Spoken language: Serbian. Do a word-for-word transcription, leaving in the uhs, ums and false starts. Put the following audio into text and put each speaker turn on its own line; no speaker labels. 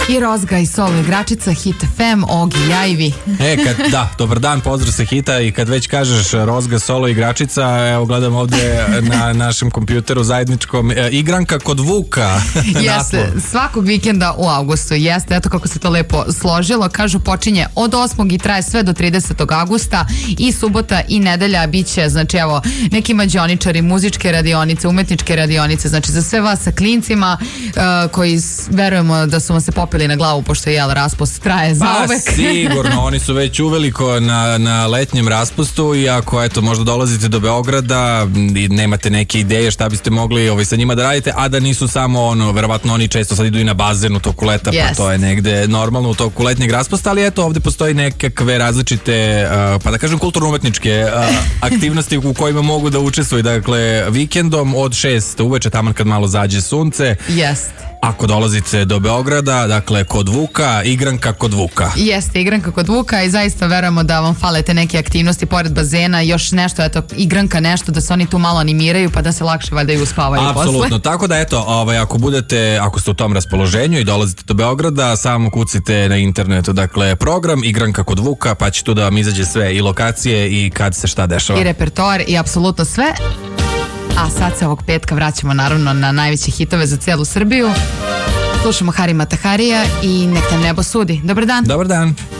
I Rozga i solo igračica Hit F M, Ogi, ja i vi.
E, kad, da, dobar dan, pozdrav sa Hita i kad već kažeš Rozga, solo igračica, evo gledam ovdje na našem kompjuteru zajedničkom, e, igranka kod Vuka.
Jeste, svakog vikenda u avgustu, jeste, eto kako se to lepo složilo, kažu počinje od osmog i traje sve do tridesetog avgusta i subota i nedelja bit će, znači evo, neki mađioničari, muzičke radionice, umetničke radionice, znači za sve vas sa klincima uh, koji verujemo da su vam se popili na glavu pošto je jel raspust traje za
pa,
uvek.
Sigurno, oni su već uveliko na, na letnjem raspustu i ako eto možda dolazite do Beograda i nemate neke ideje šta biste mogli ovaj, sa njima da radite, a da nisu samo ono, verovatno oni često sad idu i na bazen u toku leta, yes. Pa to je negde normalno u toku letnjeg raspusta, ali eto ovde postoji nekakve različite, uh, pa da kažem kulturno-umetničke uh, aktivnosti u kojima mogu da učestvuju, dakle vikendom od šest uveče, taman kad malo zađe sunce.
Jest.
Ako dolazite do Beograda, dakle kod Vuka, igranka kod Vuka.
Jeste, igranka kod Vuka i zaista verujemo da vam fale te neke aktivnosti pored bazena, još nešto, eto, igranka nešto, da se oni tu malo animiraju pa da se lakše valjda i uspavaju posle.
Apsolutno, tako da eto, ovaj, ako budete, ako ste u tom raspoloženju i dolazite do Beograda, samo kucite na internetu, dakle, program igranka kod Vuka, pa će tu da vam izađe sve i lokacije i kad se šta dešava.
I repertoar i apsolutno sve. A sad se ovog petka vraćamo naravno na najveće hitove za cijelu Srbiju. Slušamo Harima Taharija i Nek nam nebo sudi. Dobar dan.
Dobar dan.